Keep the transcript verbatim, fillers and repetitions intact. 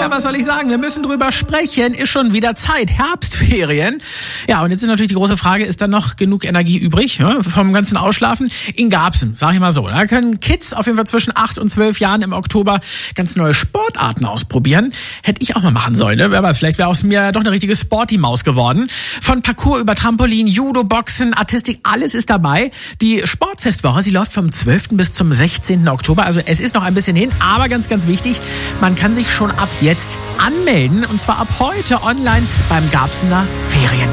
Ja, was soll ich sagen? Wir müssen drüber sprechen. Ist schon wieder Zeit. Herbstferien. Ja, und jetzt ist natürlich die große Frage, ist da noch genug Energie übrig, ja, vom ganzen Ausschlafen? In Garbsen, sag ich mal so. Da können Kids auf jeden Fall zwischen acht und zwölf Jahren im Oktober ganz neue Sportarten ausprobieren. Hätte ich auch mal machen sollen, ne? Wer weiß, vielleicht wäre aus mir doch eine richtige Sporty-Maus geworden. Von Parkour über Trampolin, Judo, Boxen, Artistik, alles ist dabei. Die Sportfestwoche, sie läuft vom zwölften bis zum sechzehnten Oktober. Also es ist noch ein bisschen hin, aber ganz, ganz wichtig, man kann sich schon ab jetzt anmelden. Und zwar ab heute online beim Garbsener Ferien.